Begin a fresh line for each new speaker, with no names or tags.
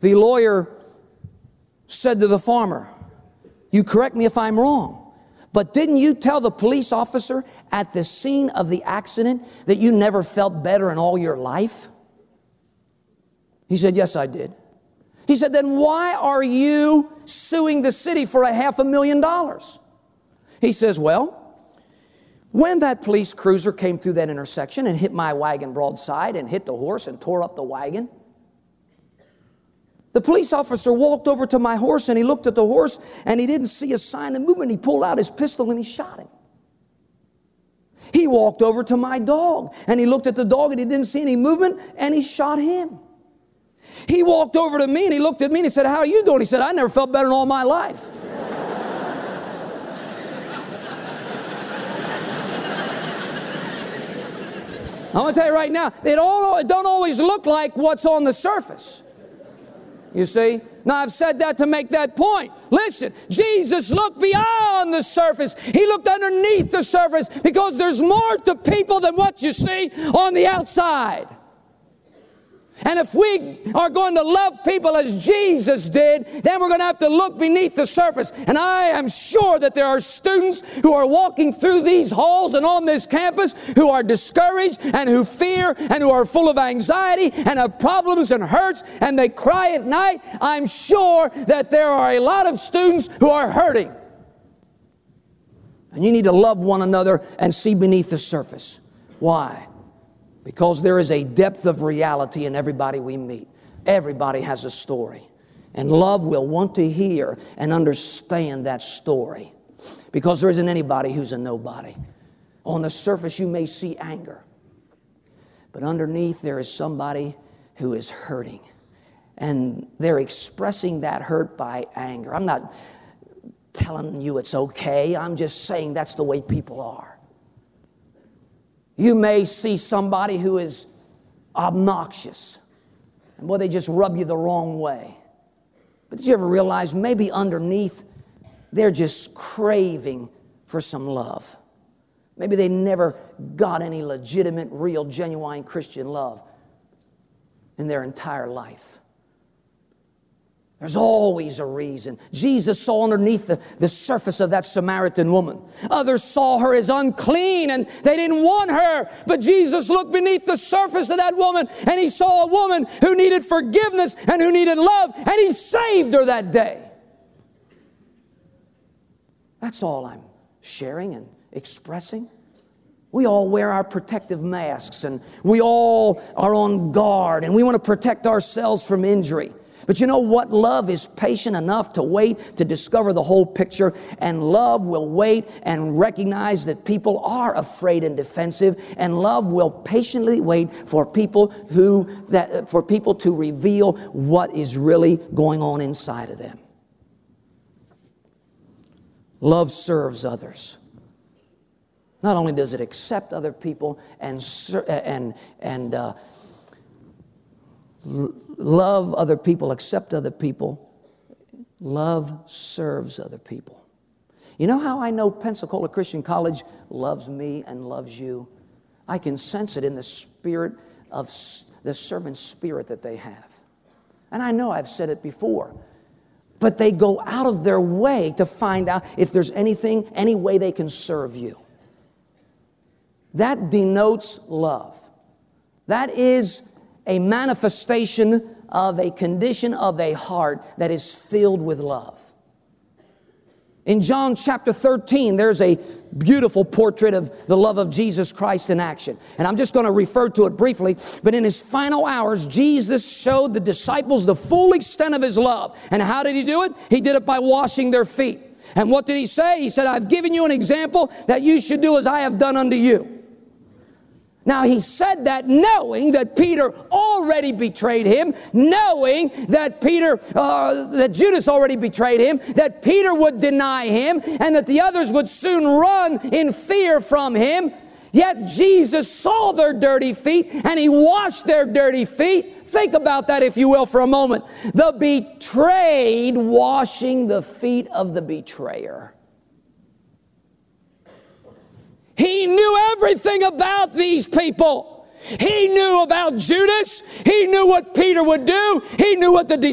The lawyer said to the farmer, "You correct me if I'm wrong, but didn't you tell the police officer at the scene of the accident that you never felt better in all your life?" He said, "Yes, I did." He said, "Then why are you suing the city for $500,000? He says, "Well, when that police cruiser came through that intersection and hit my wagon broadside and hit the horse and tore up the wagon, the police officer walked over to my horse and he looked at the horse and he didn't see a sign of movement. He pulled out his pistol and he shot him. He walked over to my dog and he looked at the dog and he didn't see any movement and he shot him. He walked over to me and he looked at me and he said, 'How are you doing?' He said, 'I never felt better in all my life.'" I'm going to tell you right now, it don't always look like what's on the surface. You see? Now, I've said that to make that point. Listen, Jesus looked beyond the surface. He looked underneath the surface because there's more to people than what you see on the outside. And if we are going to love people as Jesus did, then we're going to have to look beneath the surface. And I am sure that there are students who are walking through these halls and on this campus who are discouraged and who fear and who are full of anxiety and have problems and hurts and they cry at night. I'm sure that there are a lot of students who are hurting. And you need to love one another and see beneath the surface. Why? Because there is a depth of reality in everybody we meet. Everybody has a story. And love will want to hear and understand that story. Because there isn't anybody who's a nobody. On the surface you may see anger. But underneath there is somebody who is hurting. And they're expressing that hurt by anger. I'm not telling you it's okay. I'm just saying that's the way people are. You may see somebody who is obnoxious. And boy, they just rub you the wrong way. But did you ever realize maybe underneath they're just craving for some love? Maybe they never got any legitimate, real, genuine Christian love in their entire life. There's always a reason. Jesus saw underneath the surface of that Samaritan woman. Others saw her as unclean and they didn't want her. But Jesus looked beneath the surface of that woman and he saw a woman who needed forgiveness and who needed love, and he saved her that day. That's all I'm sharing and expressing. We all wear our protective masks and we all are on guard and we want to protect ourselves from injury. But you know what? Love is patient enough to wait to discover the whole picture, and love will wait and recognize that people are afraid and defensive, and love will patiently wait for people to reveal what is really going on inside of them. Love serves others. Not only does it accept other people love other people, accept other people. Love serves other people. You know how I know Pensacola Christian College loves me and loves you? I can sense it in the spirit of the servant spirit that they have. And I know I've said it before, but they go out of their way to find out if there's any way they can serve you. That denotes love. That is a manifestation of a condition of a heart that is filled with love. In John chapter 13, there's a beautiful portrait of the love of Jesus Christ in action. And I'm just going to refer to it briefly. But in his final hours, Jesus showed the disciples the full extent of his love. And how did he do it? He did it by washing their feet. And what did he say? He said, "I've given you an example that you should do as I have done unto you." Now, he said that knowing that Peter already betrayed him, knowing that that Judas already betrayed him, that Peter would deny him, and that the others would soon run in fear from him. Yet Jesus saw their dirty feet, and he washed their dirty feet. Think about that, if you will, for a moment. The betrayed washing the feet of the betrayer. He knew everything about these people. He knew about Judas. He knew what Peter would do. He knew what the